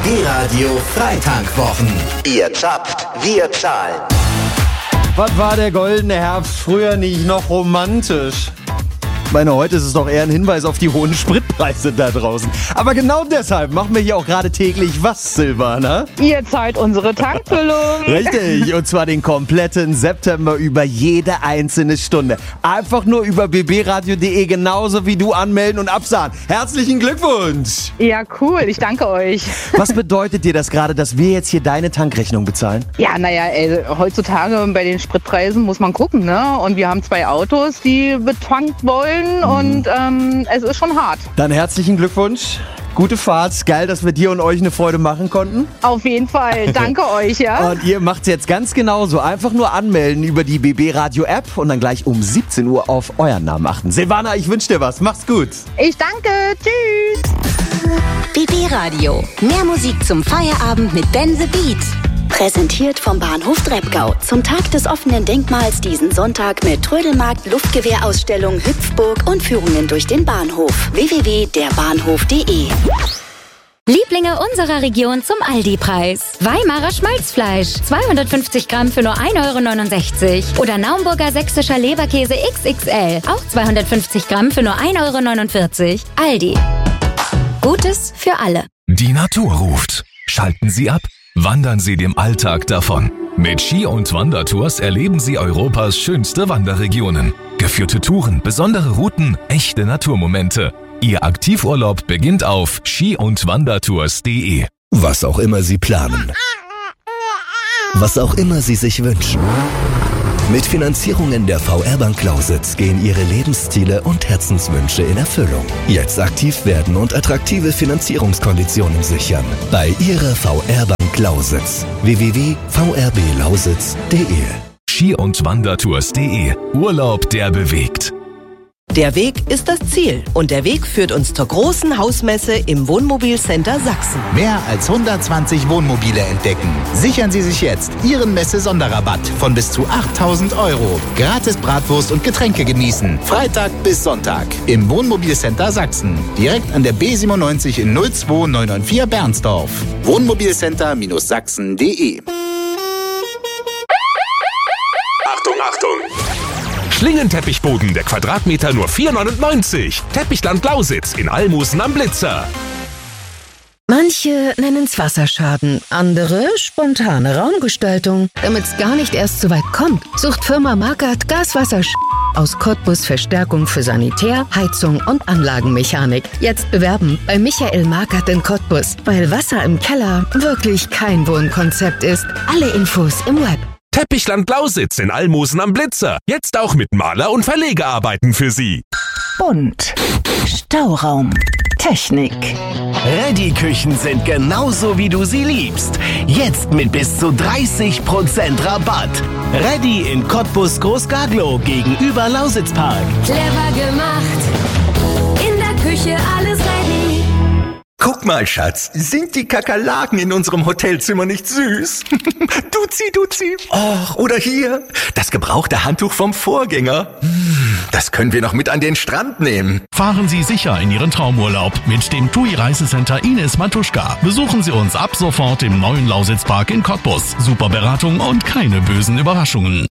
BB Radio Freitankwwochen. Ihr zapft, wir zahlen. Was war der goldene Herbst früher nicht noch romantisch? Ich meine, heute ist es doch eher ein Hinweis auf die hohen Spritpreise da draußen. Aber genau deshalb machen wir hier auch gerade täglich was, Silvana? Ihr zahlt unsere Tankfüllung. Richtig, und zwar den kompletten September über jede einzelne Stunde. Einfach nur über bbradio.de genauso wie du anmelden und absahen. Herzlichen Glückwunsch! Ja, cool, ich danke euch. Was bedeutet dir das gerade, dass wir jetzt hier deine Tankrechnung bezahlen? Ja, naja, heutzutage bei den Spritpreisen muss man gucken, ne? Und wir haben 2 Autos, die betankt wollen. Und es ist schon hart. Dann herzlichen Glückwunsch. Gute Fahrt. Geil, dass wir dir und euch eine Freude machen konnten. Auf jeden Fall. Danke euch, ja. Und ihr macht's jetzt ganz genauso. Einfach nur anmelden über die BB Radio App und dann gleich um 17 Uhr auf euren Namen achten. Silvana, ich wünsche dir was. Mach's gut. Ich danke. Tschüss. BB Radio. Mehr Musik zum Feierabend mit Ben the Beat. Präsentiert vom Bahnhof Treppgau. Zum Tag des offenen Denkmals diesen Sonntag mit Trödelmarkt, Luftgewehrausstellung, Hüpfburg und Führungen durch den Bahnhof. www.derbahnhof.de. Lieblinge unserer Region zum Aldi-Preis. Weimarer Schmalzfleisch, 250 Gramm für nur 1,69 €. Oder Naumburger sächsischer Leberkäse XXL, auch 250 Gramm für nur 1,49 €. Aldi. Gutes für alle. Die Natur ruft. Schalten Sie ab. Wandern Sie dem Alltag davon. Mit Ski- und Wandertours erleben Sie Europas schönste Wanderregionen. Geführte Touren, besondere Routen, echte Naturmomente. Ihr Aktivurlaub beginnt auf ski-und-wandertours.de. Was auch immer Sie planen. Was auch immer Sie sich wünschen. Mit Finanzierungen der VR-Bank Lausitz gehen Ihre Lebensziele und Herzenswünsche in Erfüllung. Jetzt aktiv werden und attraktive Finanzierungskonditionen sichern. Bei Ihrer VR-Bank Lausitz. www.vrblausitz.de. Ski- und Wandertours.de. Urlaub, der bewegt. Der Weg ist das Ziel und der Weg führt uns zur großen Hausmesse im Wohnmobilcenter Sachsen. Mehr als 120 Wohnmobile entdecken. Sichern Sie sich jetzt Ihren Messe-Sonderrabatt von bis zu 8.000 €. Gratis Bratwurst und Getränke genießen. Freitag bis Sonntag im Wohnmobilcenter Sachsen. Direkt an der B97 in 02994 Bernsdorf. Wohnmobilcenter-sachsen.de. Achtung, Achtung! Schlingenteppichboden, der Quadratmeter nur 4,99 €. Teppichland Lausitz in Almosen am Blitzer. Manche nennen's Wasserschaden, andere spontane Raumgestaltung. Damit's gar nicht erst so weit kommt, sucht Firma Markert Gaswasser aus Cottbus Verstärkung für Sanitär, Heizung und Anlagenmechanik. Jetzt bewerben bei Michael Markert in Cottbus, weil Wasser im Keller wirklich kein Wohnkonzept ist. Alle Infos im Web. Teppichland Lausitz in Almosen am Blitzer. Jetzt auch mit Maler- und Verlegearbeiten für Sie. Bunt. Stauraum. Technik. Ready-Küchen sind genauso, wie du sie liebst. Jetzt mit bis zu 30% Rabatt. Ready in Cottbus Großgaglow gegenüber Lausitzpark. Clever gemacht. In der Küche alles ready. Guck mal, Schatz, sind die Kakerlaken in unserem Hotelzimmer nicht süß? Duzi, Duzi. Och, oder hier, das gebrauchte Handtuch vom Vorgänger. Das können wir noch mit an den Strand nehmen. Fahren Sie sicher in Ihren Traumurlaub mit dem TUI Reisecenter Ines Matuschka. Besuchen Sie uns ab sofort im neuen Lausitzpark in Cottbus. Super Beratung und keine bösen Überraschungen.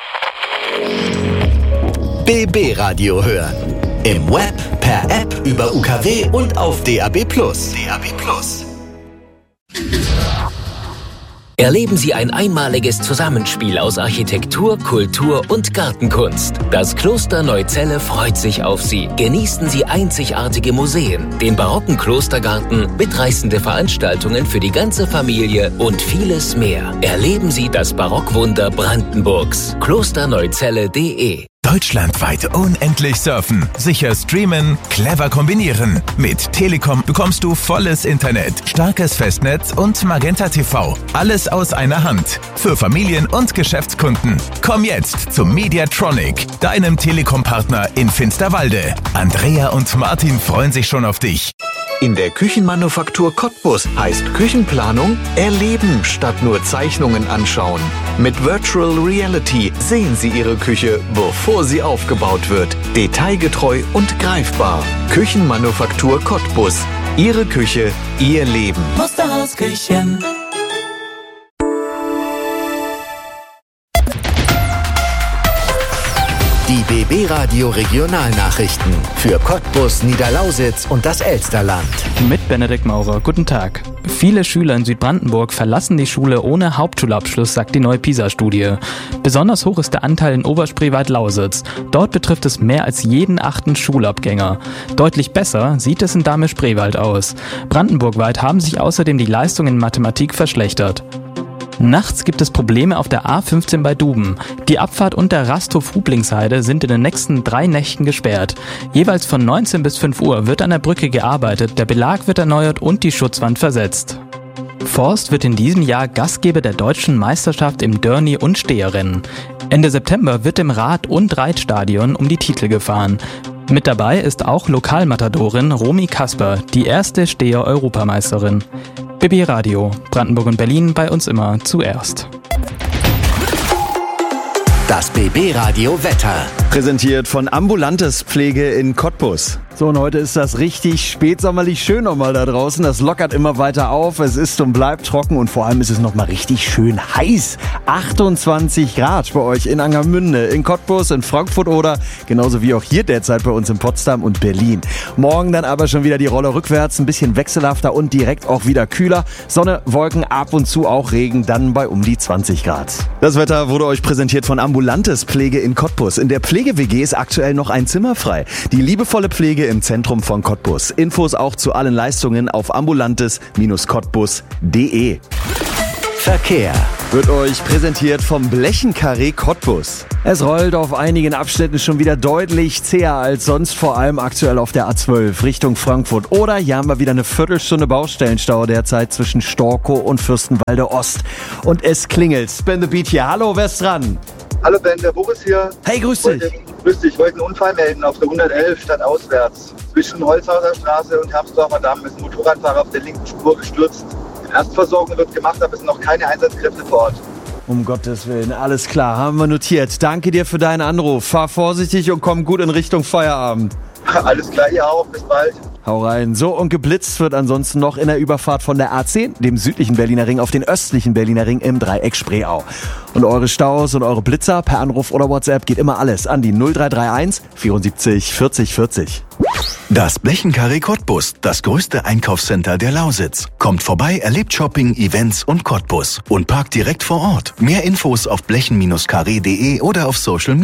BB Radio hören. Im Web, per App, über UKW und auf DAB+. Erleben Sie ein einmaliges Zusammenspiel aus Architektur, Kultur und Gartenkunst. Das Kloster Neuzelle freut sich auf Sie. Genießen Sie einzigartige Museen, den barocken Klostergarten, mitreißende Veranstaltungen für die ganze Familie und vieles mehr. Erleben Sie das Barockwunder Brandenburgs. klosterneuzelle.de. Deutschlandweit unendlich surfen, sicher streamen, clever kombinieren. Mit Telekom bekommst du volles Internet, starkes Festnetz und Magenta TV. Alles aus einer Hand. Für Familien und Geschäftskunden. Komm jetzt zum Mediatronic, deinem Telekom-Partner in Finsterwalde. Andrea und Martin freuen sich schon auf dich. In der Küchenmanufaktur Cottbus heißt Küchenplanung erleben statt nur Zeichnungen anschauen. Mit Virtual Reality sehen Sie Ihre Küche, bevor sie aufgebaut wird. Detailgetreu und greifbar. Küchenmanufaktur Cottbus. Ihre Küche, Ihr Leben. Musterhaus Küchen. Die BB Radio Regionalnachrichten für Cottbus, Niederlausitz und das Elsterland. Mit Benedikt Maurer. Guten Tag. Viele Schüler in Südbrandenburg verlassen die Schule ohne Hauptschulabschluss, sagt die neue PISA-Studie. Besonders hoch ist der Anteil in Oberspreewald-Lausitz. Dort betrifft es mehr als jeden 8. Schulabgänger. Deutlich besser sieht es in Dahme-Spreewald aus. Brandenburgweit haben sich außerdem die Leistungen in Mathematik verschlechtert. Nachts gibt es Probleme auf der A15 bei Duben. Die Abfahrt und der Rasthof Rublingsheide sind in den nächsten 3 Nächten gesperrt. Jeweils von 19 bis 5 Uhr wird an der Brücke gearbeitet, der Belag wird erneuert und die Schutzwand versetzt. Forst wird in diesem Jahr Gastgeber der deutschen Meisterschaft im Derny- und Steherrennen. Ende September wird im Rad- und Reitstadion um die Titel gefahren. Mit dabei ist auch Lokalmatadorin Romy Kasper, die erste Steher-Europameisterin. BB Radio, Brandenburg und Berlin, bei uns immer zuerst. Das BB Radio Wetter. Präsentiert von Ambulantes Pflege in Cottbus. So, und heute ist das richtig spätsommerlich schön nochmal da draußen. Das lockert immer weiter auf. Es ist und bleibt trocken und vor allem ist es nochmal richtig schön heiß. 28 Grad bei euch in Angermünde, in Cottbus, in Frankfurt oder genauso wie auch hier derzeit bei uns in Potsdam und Berlin. Morgen dann aber schon wieder die Rolle rückwärts, ein bisschen wechselhafter und direkt auch wieder kühler. Sonne, Wolken, ab und zu auch Regen, dann bei um die 20 Grad. Das Wetter wurde euch präsentiert von Ambulantes Pflege in Cottbus. In der Pflege-WG ist aktuell noch ein Zimmer frei. Die liebevolle Pflege im Zentrum von Cottbus. Infos auch zu allen Leistungen auf ambulantes-cottbus.de. Verkehr wird euch präsentiert vom Blechenkarree Cottbus. Es rollt auf einigen Abschnitten schon wieder deutlich zäher als sonst, vor allem aktuell auf der A12 Richtung Frankfurt. Oder hier haben wir wieder eine Viertelstunde Baustellenstau derzeit zwischen Storkow und Fürstenwalde Ost. Und es klingelt. Ben the Beat hier. Hallo, wer ist dran? Hallo Ben, der Boris hier. Hey, grüß dich. Ich wollte einen Unfall melden auf der 111 stadtauswärts. Zwischen Holzhauser Straße und Herbstdorfer Damm ist ein Motorradfahrer auf der linken Spur gestürzt. Die Erstversorgung wird gemacht, aber es sind noch keine Einsatzkräfte vor Ort. Um Gottes Willen, alles klar, haben wir notiert. Danke dir für deinen Anruf. Fahr vorsichtig und komm gut in Richtung Feierabend. Alles klar, ihr auch. Bis bald. Hau rein. So, und geblitzt wird ansonsten noch in der Überfahrt von der A10, dem südlichen Berliner Ring, auf den östlichen Berliner Ring im Dreieck Spreeau. Und eure Staus und eure Blitzer per Anruf oder WhatsApp geht immer alles an die 0331 74 40 40. Das Blechenkarree Cottbus, das größte Einkaufscenter der Lausitz. Kommt vorbei, erlebt Shopping, Events und Cottbus und parkt direkt vor Ort. Mehr Infos auf blechen-karree.de oder auf Social Media.